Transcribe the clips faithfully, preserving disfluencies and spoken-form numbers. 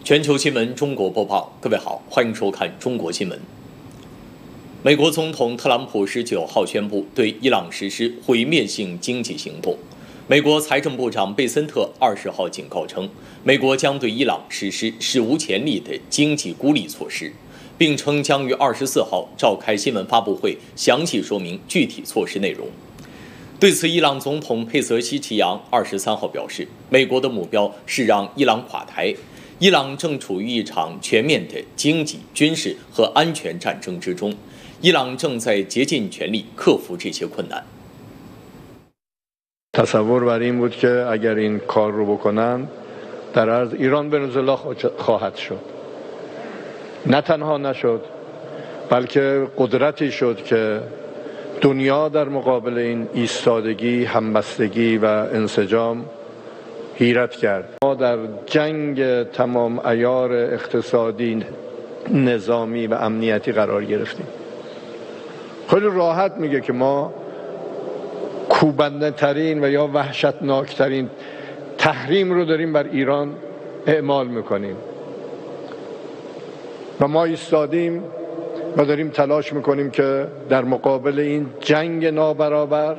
全球新闻中国播报，各位好，欢迎收看中国新闻。美国总统特朗普十九号宣布对伊朗实施毁灭性经济行动。美国财政部长贝森特二十号警告称，美国将对伊朗实施史无前例的经济孤立措施，并称将于二十四号召开新闻发布会，详细说明具体措施内容。对此，伊朗总统佩泽希奇扬二十三号表示，美国的目标是让伊朗垮台。伊朗正处于一场全面的经济、军事和安全战争之中，伊朗正在竭尽全力克服这些困难。 تصور بر این بود که اگر این کار رو بکنند در عرض ایران ونزوئلا خواهد شد. نه تنها نشد بلکه قدرتی شد که دنیا در مقابل این ایستادگی، همبستگی و انسجام حیرت کرد. ما در جنگ تمام عیار اقتصادی، نظامی و امنیتی قرار گرفتیم. خیلی راحت میگه که ما کوبنده ترین و یا وحشتناک ترین تحریم رو داریم بر ایران اعمال میکنیم و ما ایستادیم و داریم تلاش میکنیم که در مقابل این جنگ نابرابر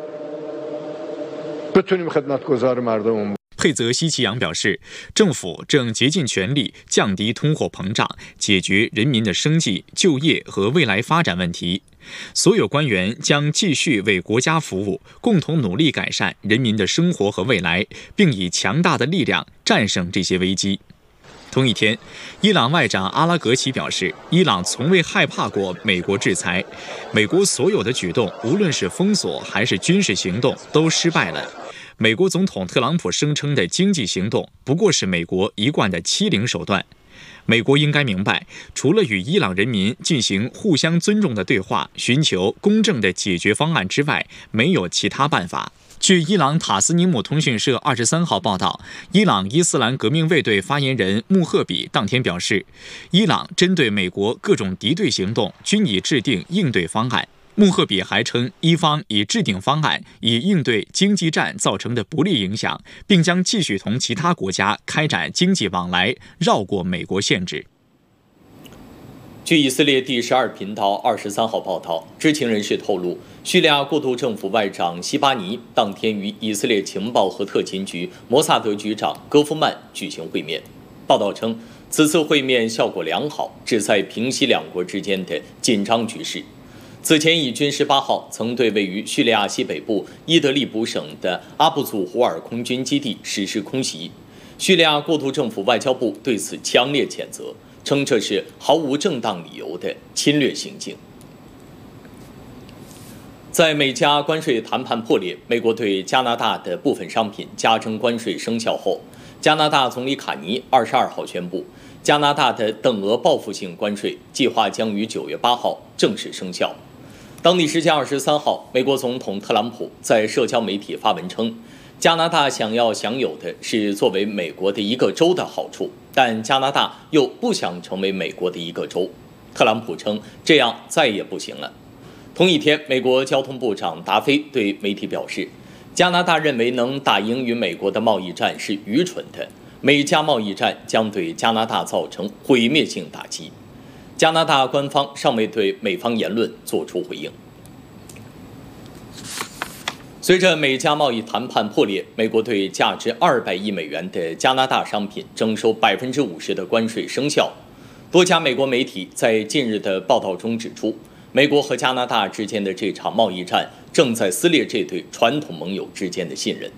بتونیم خدمتگزار مردم。 佩泽希奇扬表示，政府正竭尽全力降低通货膨胀，解决人民的生计、就业和未来发展问题。所有官员将继续为国家服务，共同努力改善人民的生活和未来，并以强大的力量战胜这些危机。同一天，伊朗外长阿拉格齐表示，伊朗从未害怕过美国制裁，美国所有的举动，无论是封锁还是军事行动，都失败了。美国总统特朗普声称的经济行动不过是美国一贯的欺凌手段。美国应该明白，除了与伊朗人民进行互相尊重的对话，寻求公正的解决方案之外，没有其他办法。据伊朗塔斯尼姆通讯社二十三号报道，伊朗伊斯兰革命卫队发言人穆赫比当天表示，伊朗针对美国各种敌对行动均已制定应对方案。穆赫比还称，伊方已制定方案，以应对经济战造成的不利影响，并将继续同其他国家开展经济往来，绕过美国限制。 据以色列第十二频道二十三号报道，知情人士透露，叙利亚过渡政府外长西巴尼当天与以色列情报和特勤局摩萨德局长戈夫曼举行会面。报道称，此次会面效果良好，旨在平息两国之间的紧张局势。此前，以军十八号曾对位于叙利亚西北部伊德利卜省的阿布祖胡尔空军基地实施空袭。叙利亚过渡政府外交部对此强烈谴责，称这是毫无正当理由的侵略行径。在美加关税谈判破裂，美国对加拿大的部分商品加征关税生效后，加拿大总理卡尼二十二号宣布，加拿大的等额报复性关税计划将于九月八号正式生效。当地时间二十三号，美国总统特朗普在社交媒体发文称，加拿大想要享有的是作为美国的一个州的好处，但加拿大又不想成为美国的一个州。特朗普称，这样再也不行了。同一天，美国交通部长达菲对媒体表示，加拿大认为能打赢与美国的贸易战是愚蠢的，美加贸易战将对加拿大造成毁灭性打击。加拿大官方尚未对美方言论作出回应。随着美加贸易谈判破裂，美国对价值二百亿美元的加拿大商品征收百分之五十的关税生效。多家美国媒体在近日的报道中指出，美国和加拿大之间的这场贸易战正在撕裂这对传统盟友之间的信任。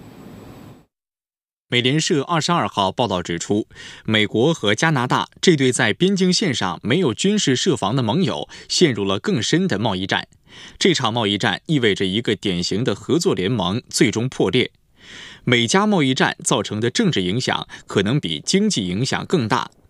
美联社二十二号报道指出，美国和加拿大这对在边境线上没有军事设防的盟友陷入了更深的贸易战。这场贸易战意味着一个典型的合作联盟最终破裂。美加贸易战造成的政治影响可能比经济影响更大。